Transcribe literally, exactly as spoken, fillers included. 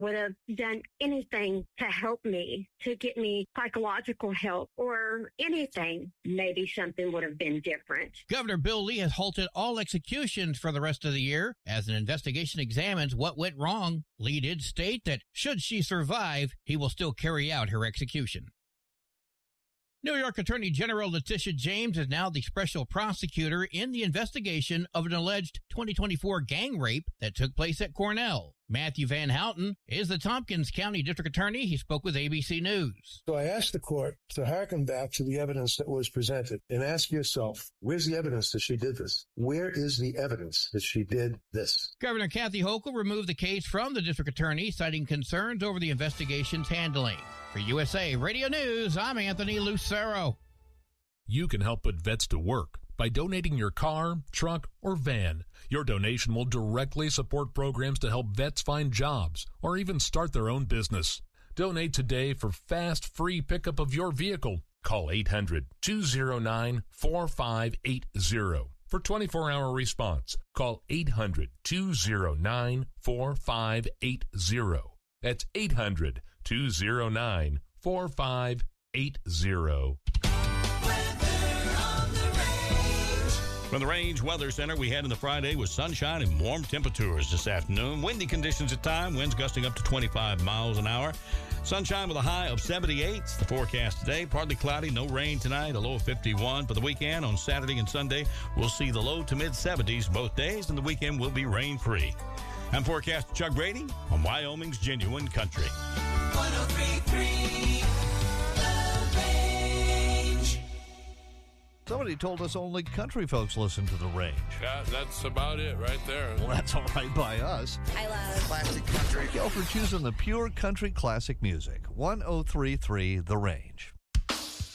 would have done anything to help me, to get me psychological help or anything, maybe something would have been different. Governor Bill Lee has halted all executions for the rest of the year as an investigation examines what went wrong. Lee did state that should she survive, he will still carry out her execution. New York Attorney General Letitia James is now the special prosecutor in the investigation of an alleged twenty twenty-four gang rape that took place at Cornell. Matthew Van Houten is the Tompkins County District Attorney. He spoke with A B C News. So I asked the court to hearken back to the evidence that was presented and ask yourself, where's the evidence that she did this? Where is the evidence that she did this? Governor Kathy Hochul removed the case from the District Attorney, citing concerns over the investigation's handling. For U S A Radio News, I'm Anthony Lucero. You can help put vets to work by donating your car, truck, or van. Your donation will directly support programs to help vets find jobs or even start their own business. Donate today for fast, free pickup of your vehicle. Call eight hundred, two oh nine, four five eight oh. For twenty-four hour response, call eight hundred, two oh nine, four five eight oh. That's eight hundred, two oh nine, four five eight oh. From the Range Weather Center, we head into Friday with sunshine and warm temperatures this afternoon. Windy conditions at time, winds gusting up to twenty-five miles an hour. Sunshine with a high of seventy-eight. The forecast today, partly cloudy, no rain tonight, a low of fifty-one. For the weekend, on Saturday and Sunday, we'll see the low to mid-seventies both days, and the weekend will be rain-free. I'm forecaster Chuck Brady on Wyoming's Genuine Country. one oh three point three The Range. Somebody told us only country folks listen to The Range. Yeah, that's about it right there. Well, that's all right by us. I love classic country. Go for choosing the pure country classic music. one oh three point three The Range.